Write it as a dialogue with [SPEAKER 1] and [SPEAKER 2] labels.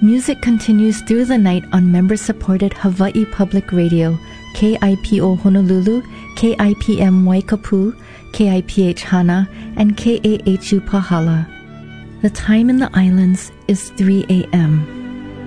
[SPEAKER 1] Music continues through the night on member-supported Hawaii Public Radio, KIPO Honolulu, KIPM Waikapu, KIPH Hana, and KAHU Pahala. The time in the islands is 3 a.m.